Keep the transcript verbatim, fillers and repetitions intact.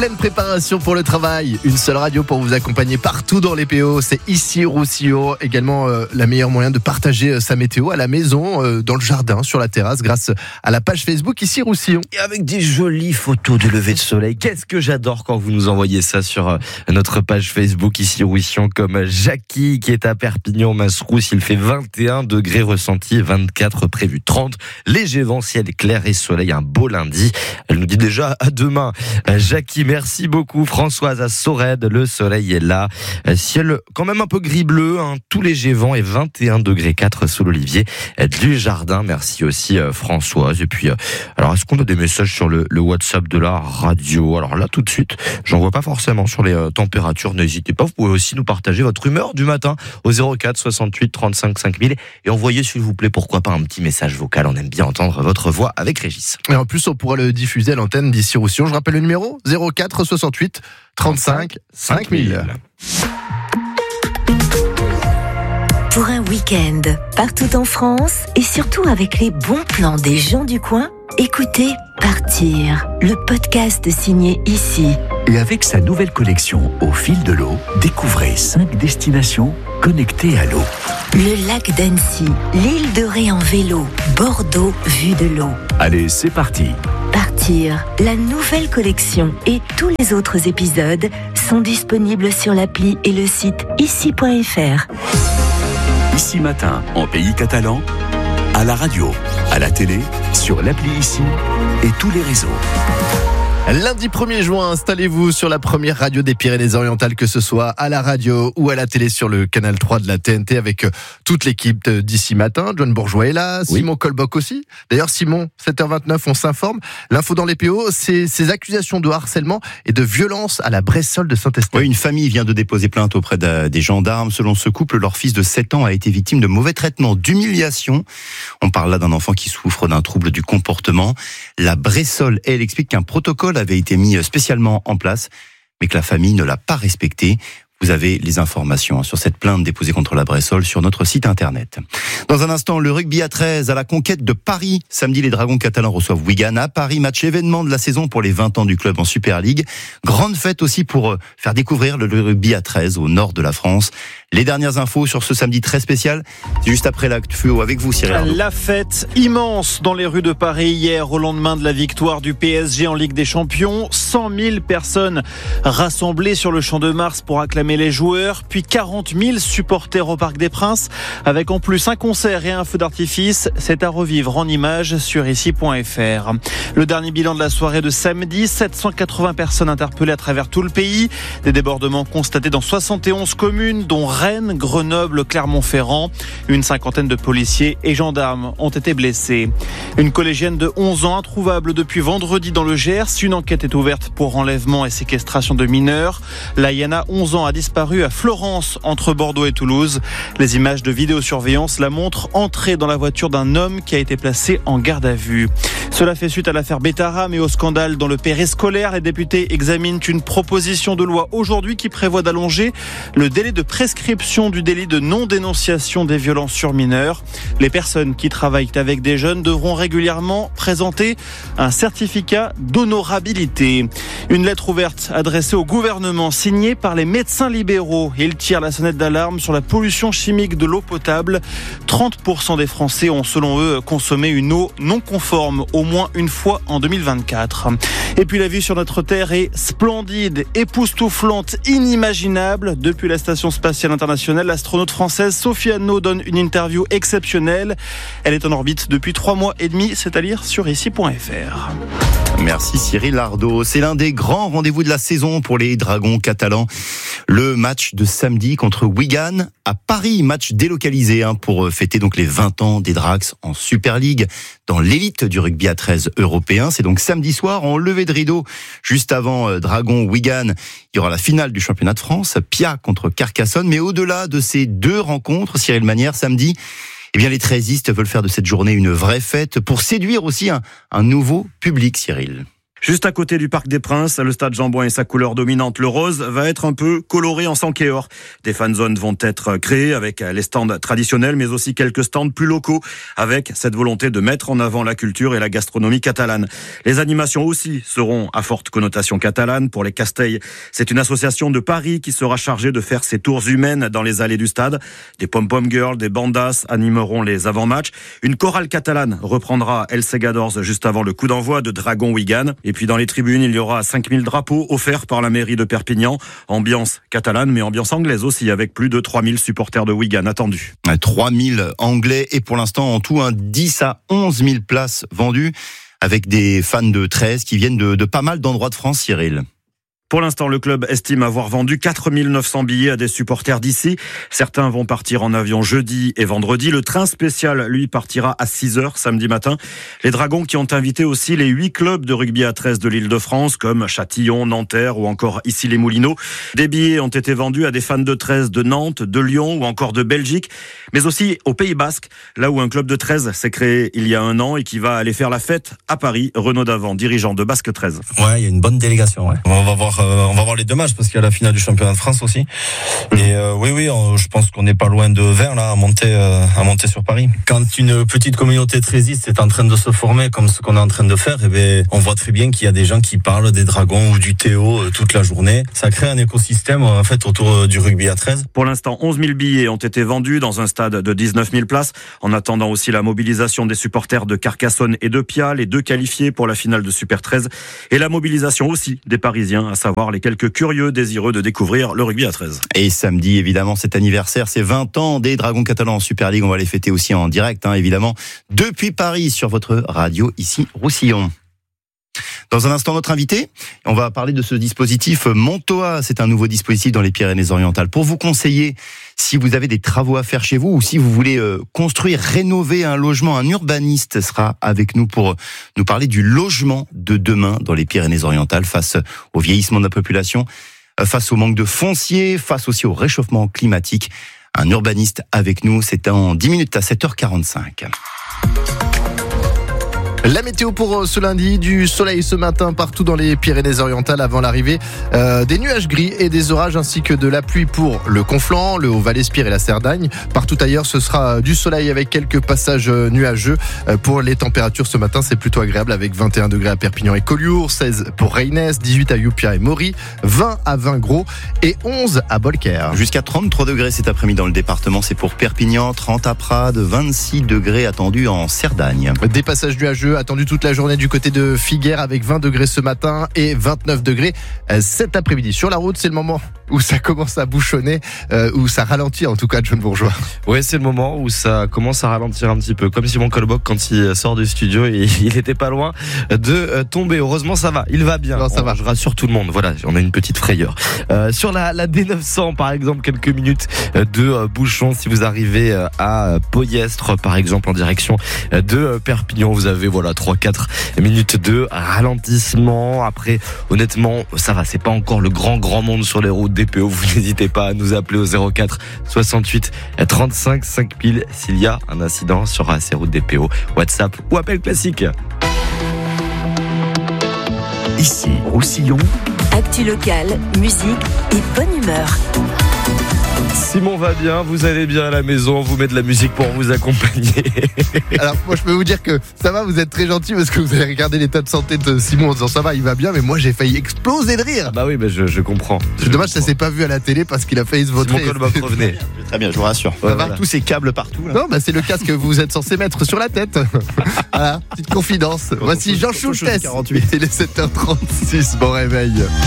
pleine préparation pour le travail. Une seule radio pour vous accompagner partout dans les P O. C'est ici Roussillon. Également euh, la meilleure moyen de partager euh, sa météo à la maison, euh, dans le jardin, sur la terrasse, grâce à la page Facebook ici Roussillon. Et avec des jolies photos de lever de soleil. Qu'est-ce que j'adore quand vous nous envoyez ça sur euh, notre page Facebook ici Roussillon, comme Jackie qui est à Perpignan, Masrousse. Il fait vingt et un degrés ressentis, vingt-quatre prévus, trente. Léger vent, ciel clair et soleil, un beau lundi. Elle nous dit déjà à demain. Jackie, merci beaucoup. Françoise à Sorède, le soleil est là. Ciel quand même un peu gris-bleu, hein, tout léger vent et vingt et un degrés quatre sous l'olivier du jardin. Merci aussi Françoise. Et puis, alors est-ce qu'on a des messages sur le, le WhatsApp de la radio? Alors là, tout de suite, j'en vois pas forcément sur les euh, températures. N'hésitez pas, vous pouvez aussi nous partager votre humeur du matin au zéro quatre soixante-huit trente-cinq cinq mille et envoyez s'il vous plaît, pourquoi pas un petit message vocal. On aime bien entendre votre voix avec Régis. Et en plus, on pourra le diffuser à l'antenne d'ici Roussillon. Je rappelle le numéro zéro quatre soixante-huit trente-cinq cinq mille. Pour un week-end partout en France et surtout avec les bons plans des gens du coin, écoutez Partir, le podcast signé ici. Et avec sa nouvelle collection Au fil de l'eau, découvrez cinq destinations connectées à l'eau. Le lac d'Annecy, l'île de Ré en vélo, Bordeaux vue de l'eau. Allez, c'est parti. Partir, la nouvelle collection et tous les autres épisodes sont disponibles sur l'appli et le site ici point f r. Ici Matin, en pays catalan, à la radio, à la télé, sur l'appli Ici et tous les réseaux. Lundi premier juin, installez-vous sur la première radio des Pyrénées-Orientales, que ce soit à la radio ou à la télé sur le canal trois de la T N T avec toute l'équipe d'Ici Matin. John Bourgeois est là, oui. Simon Colboc aussi. D'ailleurs, Simon, sept heures vingt-neuf, on s'informe. L'info dans les P O, c'est ces accusations de harcèlement et de violence à la Bressol de Saint-Estève. Oui, une famille vient de déposer plainte auprès de, des gendarmes. Selon ce couple, leur fils de sept ans a été victime de mauvais traitements, d'humiliation. On parle là d'un enfant qui souffre d'un trouble du comportement. La Bressol, elle, explique qu'un protocole avait été mis spécialement en place, mais que la famille ne l'a pas respecté. Vous avez les informations sur cette plainte déposée contre la Bressol sur notre site internet. Dans un instant, le rugby à treize à la conquête de Paris. Samedi, les Dragons catalans reçoivent Wigan à Paris. Match événement de la saison pour les vingt ans du club en Super League. Grande fête aussi pour faire découvrir le rugby à treize au nord de la France. Les dernières infos sur ce samedi très spécial, c'est juste après l'acte feu avec vous, Cyril Arnaud. La fête immense dans les rues de Paris hier au lendemain de la victoire du P S G en Ligue des Champions. cent mille personnes rassemblées sur le Champ de Mars pour acclamer les joueurs, puis quarante mille supporters au Parc des Princes, avec en plus un concert et un feu d'artifice. C'est à revivre en images sur ici point f r. Le dernier bilan de la soirée de samedi, sept cent quatre-vingts personnes interpellées à travers tout le pays. Des débordements constatés dans soixante et onze communes, dont Rennes, Grenoble, Clermont-Ferrand. Une cinquantaine de policiers et gendarmes ont été blessés. Une collégienne de onze ans introuvable depuis vendredi dans le Gers. Une enquête est ouverte pour enlèvement et séquestration de mineurs. L'Ayana, onze ans, a disparu à Florence, entre Bordeaux et Toulouse. Les images de vidéosurveillance la montrent entrer dans la voiture d'un homme qui a été placé en garde à vue. Cela fait suite à l'affaire Bétaram et au scandale dans le périscolaire. Les députés examinent une proposition de loi aujourd'hui qui prévoit d'allonger le délai de prescription du délit de non-dénonciation des violences sur mineurs. Les personnes qui travaillent avec des jeunes devront régulièrement présenter un certificat d'honorabilité. Une lettre ouverte adressée au gouvernement signée par les médecins libéraux. Ils tirent la sonnette d'alarme sur la pollution chimique de l'eau potable. trente pour cent des Français ont, selon eux, consommé une eau non conforme au moins une fois en deux mille vingt-quatre. Et puis la vue sur notre Terre est splendide, époustouflante, inimaginable. Depuis la station spatiale internationale, l'astronaute française Sophie Anneau donne une interview exceptionnelle. Elle est en orbite depuis trois mois et demi, c'est à lire sur ici point f r. Merci Cyril Arnaud. C'est l'un des grands rendez-vous de la saison pour les Dragons catalans. Le match de samedi contre Wigan à Paris, match délocalisé hein, pour fêter donc les vingt ans des Dracs en Super League dans l'élite du rugby à treize européen. C'est donc samedi soir en levée de rideau, juste avant euh, Dragon-Wigan. Il y aura la finale du championnat de France, Pia contre Carcassonne. Mais au-delà de ces deux rencontres, Cyril Manière, samedi, eh bien les treizistes veulent faire de cette journée une vraie fête pour séduire aussi un, un nouveau public, Cyril. Juste à côté du Parc des Princes, le stade Jean-Bouin et sa couleur dominante, le rose, va être un peu coloré en sang et or. Des fan zones vont être créées avec les stands traditionnels, mais aussi quelques stands plus locaux, avec cette volonté de mettre en avant la culture et la gastronomie catalane. Les animations aussi seront à forte connotation catalane. Pour les Castells, c'est une association de Paris qui sera chargée de faire ses tours humaines dans les allées du stade. Des pom-pom girls, des bandas animeront les avant-matchs. Une chorale catalane reprendra El Segadors juste avant le coup d'envoi de Dragon Wigan. Et puis dans les tribunes, il y aura cinq mille drapeaux offerts par la mairie de Perpignan. Ambiance catalane, mais ambiance anglaise aussi, avec plus de trois mille supporters de Wigan attendus. trois mille Anglais et pour l'instant en tout hein, dix à onze mille places vendues avec des fans de treize qui viennent de, de pas mal d'endroits de France, Cyril. Pour l'instant, le club estime avoir vendu quatre mille neuf cents billets à des supporters d'ici. Certains vont partir en avion jeudi et vendredi. Le train spécial, lui, partira à six heures samedi matin. Les Dragons qui ont invité aussi les huit clubs de rugby à treize de l'Île-de-France, comme Châtillon, Nanterre ou encore ici les Moulineaux. Des billets ont été vendus à des fans de treize de Nantes, de Lyon ou encore de Belgique, mais aussi au Pays Basque, là où un club de treize s'est créé il y a un an et qui va aller faire la fête à Paris. Renaud Davant, dirigeant de Basque treize. Ouais, il y a une bonne délégation. Ouais. On va voir. On va voir les deux matchs parce qu'il y a la finale du championnat de France aussi. Et euh, oui, oui, on, je pense qu'on n'est pas loin de vingt là à monter, euh, à monter sur Paris. Quand une petite communauté trésiste est en train de se former comme ce qu'on est en train de faire, eh bien, on voit très bien qu'il y a des gens qui parlent des Dragons ou du Théo euh, toute la journée. Ça crée un écosystème en fait autour euh, du rugby à treize. Pour l'instant, onze mille billets ont été vendus dans un stade de dix-neuf mille places. En attendant aussi la mobilisation des supporters de Carcassonne et de Pia, les deux qualifiés pour la finale de Super treize, et la mobilisation aussi des Parisiens, à savoir les quelques curieux désireux de découvrir le rugby à treize. Et samedi, évidemment, cet anniversaire, c'est vingt ans des Dragons catalans en Super League. On va les fêter aussi en direct, hein, évidemment, depuis Paris, sur votre radio, ici, Roussillon. Dans un instant, notre invité, on va parler de ce dispositif Montoa. C'est un nouveau dispositif dans les Pyrénées-Orientales. Pour vous conseiller, si vous avez des travaux à faire chez vous ou si vous voulez euh, construire, rénover un logement, un urbaniste sera avec nous pour nous parler du logement de demain dans les Pyrénées-Orientales face au vieillissement de la population, face au manque de foncier, face aussi au réchauffement climatique. Un urbaniste avec nous, c'est en dix minutes à sept heures quarante-cinq. La météo pour ce lundi, du soleil ce matin partout dans les Pyrénées-Orientales avant l'arrivée euh, des nuages gris et des orages ainsi que de la pluie pour le Conflent, le Haut-Val-Espire et la Cerdagne. Partout ailleurs, ce sera du soleil avec quelques passages nuageux. Pour les températures ce matin, c'est plutôt agréable avec vingt et un degrés à Perpignan et Collioure, seize pour Reynes, dix-huit à Youpia et Maury, vingt à Vingros et onze à Bolquer. Jusqu'à trente-trois degrés cet après-midi dans le département, c'est pour Perpignan, trente à Prades, vingt-six degrés attendus en Cerdagne. Des passages nuageux attendu toute la journée du côté de Figueres avec vingt degrés ce matin et vingt-neuf degrés cet après-midi. Sur la route, c'est le moment où ça commence à bouchonner, euh, où ça ralentit en tout cas, John Bourgeois. Ouais, c'est le moment où ça commence à ralentir un petit peu. Comme Simon Colboc quand il sort du studio, et il était pas loin de tomber. Heureusement, ça va. Il va bien. Non, ça on, va. Je rassure tout le monde. Voilà, on a une petite frayeur. Euh, sur la, la D neuf cents, par exemple, quelques minutes de bouchon. Si vous arrivez à Poyestre, par exemple, en direction de Perpignan, vous avez voilà trois quatre minutes de ralentissement. Après, honnêtement, ça va. C'est pas encore le grand grand monde sur les routes D P O. Vous n'hésitez pas à nous appeler au zéro quatre soixante-huit trente-cinq cinq mille s'il y a un incident sur ces routes D P O. WhatsApp ou appel classique. Ici, Roussillon. Actu locale, musique et bonne humeur. Simon va bien, vous allez bien à la maison, on vous met de la musique pour vous accompagner. Alors moi je peux vous dire que ça va, vous êtes très gentil parce que vous avez regardé l'état de santé de Simon en disant ça va, il va bien, mais moi j'ai failli exploser de rire. Bah oui, bah je, je comprends. C'est dommage, ça s'est pas vu à la télé parce qu'il a failli se vautrer. Simon Colboc, revenez. Très bien, je vous rassure. Ça Ouais, va voilà. Tous ces câbles partout. Là. Non, bah c'est le casque que vous êtes censé mettre sur la tête. Voilà, petite confidence. Voici Jean Schultes. quarante-huit. Il est sept heures trente-six, bon réveil.